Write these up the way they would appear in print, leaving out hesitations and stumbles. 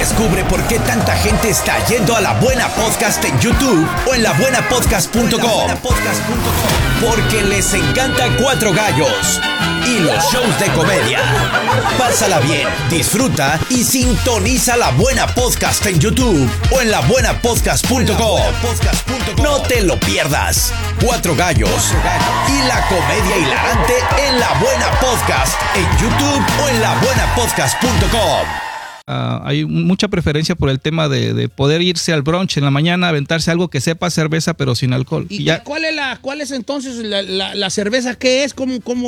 Descubre por qué tanta gente está yendo a La Buena Podcast en YouTube o en labuenapodcast.com. Porque les encanta Cuatro Gallos y los shows de comedia. Pásala bien, disfruta y sintoniza La Buena Podcast en YouTube o en labuenapodcast.com. No te lo pierdas. Cuatro Gallos y la comedia hilarante en La Buena Podcast en YouTube o en labuenapodcast.com. Hay mucha preferencia por el tema de poder irse al brunch en la mañana, aventarse algo que sepa cerveza pero sin alcohol. ¿Y cuál es entonces la cerveza? ¿Qué es?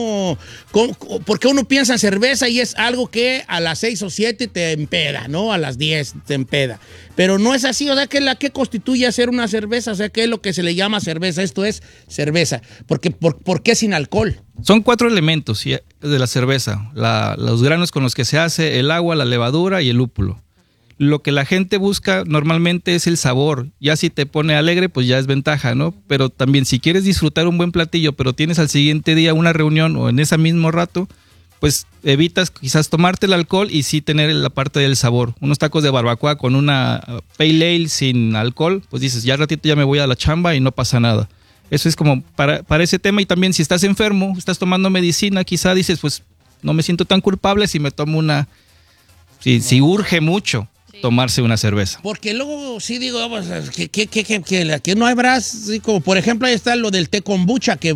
Porque uno piensa en cerveza y es algo que a las 6 o 7 te empeda, ¿no? A las 10 te empeda. Pero no es así, o sea, ¿qué constituye hacer una cerveza? O sea, ¿qué es lo que se le llama cerveza? Esto es cerveza. Porque, ¿por qué sin alcohol? Son 4 elementos de la cerveza. Los granos con los que se hace, el agua, la levadura y el lúpulo. Lo que la gente busca normalmente es el sabor. Ya si te pone alegre, pues ya es ventaja, ¿no? Pero también si quieres disfrutar un buen platillo, pero tienes al siguiente día una reunión o en ese mismo rato, pues evitas quizás tomarte el alcohol y sí tener la parte del sabor. Unos tacos de barbacoa con una pale ale sin alcohol, pues dices, ya ratito ya me voy a la chamba y no pasa nada. Eso es como para ese tema. Y también si estás enfermo, estás tomando medicina, quizá dices, pues no me siento tan culpable si me tomo una... Si urge mucho tomarse una cerveza. Porque luego sí digo, que no habrá, sí, como por ejemplo ahí está lo del té kombucha, que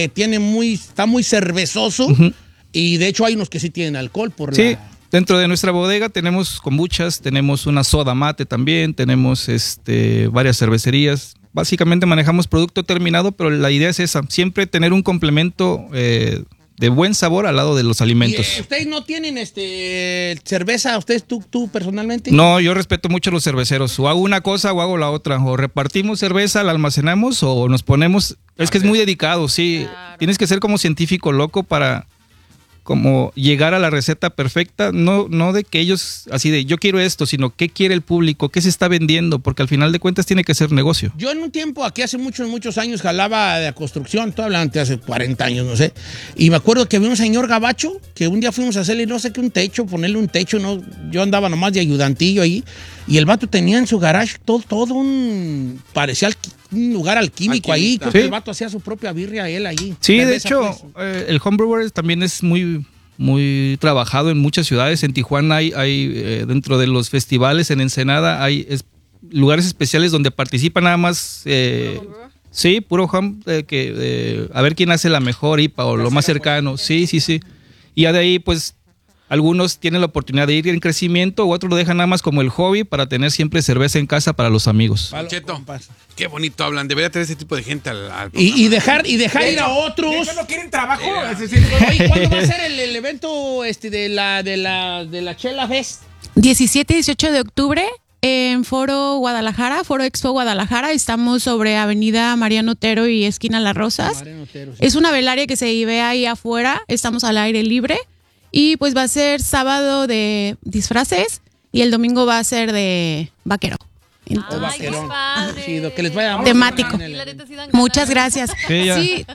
está muy cervezoso. Uh-huh. Y de hecho hay unos que sí tienen alcohol dentro de nuestra bodega tenemos kombuchas, tenemos una soda mate también, tenemos varias cervecerías. Básicamente manejamos producto terminado, pero la idea es esa, siempre tener un complemento de buen sabor al lado de los alimentos. ¿Y ustedes no tienen cerveza, ustedes tú personalmente? No, yo respeto mucho a los cerveceros. O hago una cosa o hago la otra. O repartimos cerveza, la almacenamos o nos ponemos... Es que es muy dedicado, sí. Claro. Tienes que ser como científico loco para... como llegar a la receta perfecta, no de que ellos, así de yo quiero esto, sino qué quiere el público, qué se está vendiendo, porque al final de cuentas tiene que ser negocio. Yo en un tiempo, aquí hace muchos años, jalaba de construcción, estoy hablando de hace 40 años, no sé, y me acuerdo que había un señor gabacho, que un día fuimos a hacerle, no sé qué, ponerle un techo, no, yo andaba nomás de ayudantillo ahí, y el vato tenía en su garage todo parecía un lugar alquímico ahí, creo que el vato hacía su propia birria él allí. Sí, de hecho, el homebrewer también es muy trabajado en muchas ciudades. En Tijuana hay dentro de los festivales, en Ensenada, hay lugares especiales donde participan nada más... sí, puro home, a ver quién hace la mejor IPA o lo más cercano. Sí. Y ya de ahí, pues... Algunos tienen la oportunidad de ir en crecimiento, u otros lo dejan nada más como el hobby para tener siempre cerveza en casa para los amigos. Cheto, qué bonito hablan. Debería tener ese tipo de gente al y dejar ir a otros. Ellos no quieren trabajo. Es decir, ¿cuándo va a ser el evento de la Chela Fest? 17 y 18 de octubre en Foro Guadalajara, Foro Expo Guadalajara. Estamos sobre Avenida Mariano Otero y esquina Las Rosas. Sí. Es una velaria que se ve ahí afuera. Estamos al aire libre. Y pues va a ser sábado de disfraces y el domingo va a ser de vaquero. Ay, qué padre. Sí, que les vaya temático. Muchas gracias. Sí.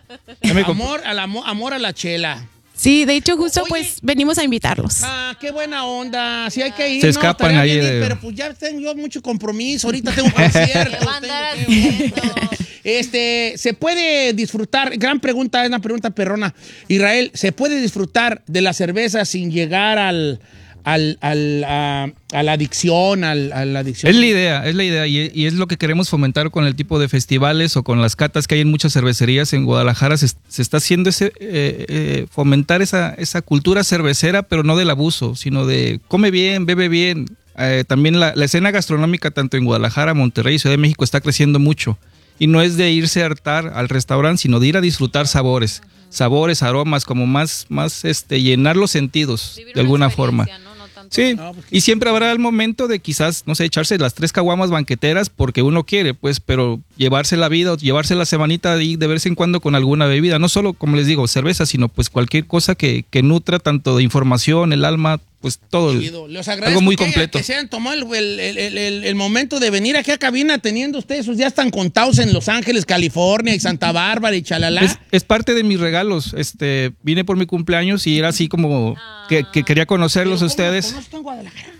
Amor a la chela. Sí, de hecho justo pues venimos a invitarlos. Qué buena onda. Sí hay que ir. Se escapan ahí. Pero pues ya tengo yo mucho compromiso. Ahorita tengo un concierto. Se puede disfrutar, gran pregunta, es una pregunta perrona. Israel, ¿se puede disfrutar de la cerveza sin llegar a la adicción? A la adicción? Es la idea y es lo que queremos fomentar con el tipo de festivales o con las catas que hay en muchas cervecerías en Guadalajara. Se está haciendo fomentar esa cultura cervecera, pero no del abuso, sino de come bien, bebe bien. También la escena gastronómica tanto en Guadalajara, Monterrey y Ciudad de México está creciendo mucho. Y no es de irse a hartar al restaurante, sino de ir a disfrutar sabores, aromas, como más llenar los sentidos de alguna forma. ¿No? Sí, y siempre habrá el momento de quizás, no sé, echarse las 3 caguamas banqueteras porque uno quiere, pues, pero llevarse la vida o llevarse la semanita de vez en cuando con alguna bebida, no solo, como les digo, cerveza, sino pues cualquier cosa que nutra tanto de información, el alma, pues todo, algo muy completo. Que se hayan tomado el momento de venir aquí a cabina teniendo ustedes sus días tan contados en Los Ángeles, California y Santa Bárbara y chalala. Es parte de mis regalos. Vine por mi cumpleaños y era así como que quería conocerlos a ustedes. ¿Cómo en Guadalajara?